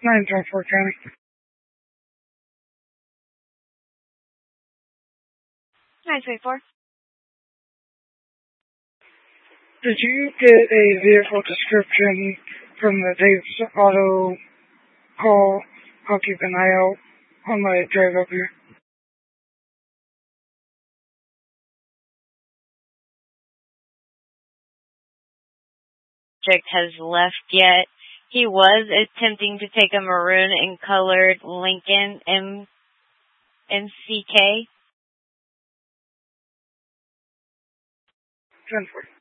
924 County. 924. Did you get a vehicle description from the Dave's Auto call? I'll keep an eye out on my drive up here. Has left yet. He was attempting to take a maroon and colored Lincoln MCK. 10-4.